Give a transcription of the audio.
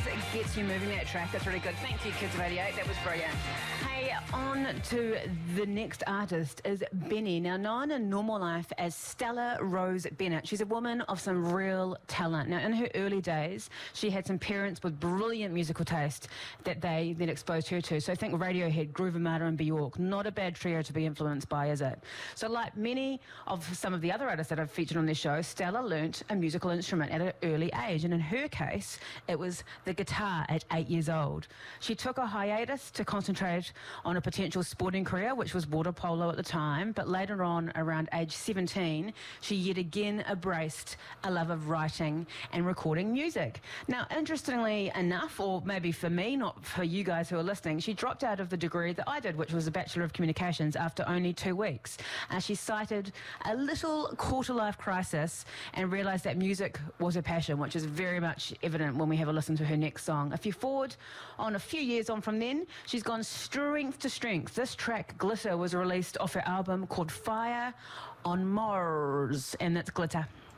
always gets you moving, that track. That's really good. Thank you, Kids of 88. That was brilliant. Hey, on to the next artist is Benny. Now, known in normal life as Stella Rose Bennett. She's a woman of some real talent. Now, in her early days, she had some parents with brilliant musical taste that they then exposed her to. So think Radiohead, Groove Armada and Bjork. Not a bad trio to be influenced by, is it? So like many of some of the other artists that I've featured on this show, Stella learnt a musical instrument at an early age. And in her case, it was the guitar at 8 years old. She took a hiatus to concentrate on a potential sporting career, which was water polo at the time, but later on, around age 17, she yet again embraced a love of writing and recording music. Now, interestingly enough, or maybe for me, not for you guys who are listening, she dropped out of the degree that I did, which was a Bachelor of Communications, after only 2 weeks. She cited a little quarter-life crisis and realised that music was her passion, which is very much evident when we have a listen to her next song. If you forward on a few years on from then, she's gone strength to strength. This track, Glitter, was released off her album called Fire on Mars, and that's Glitter.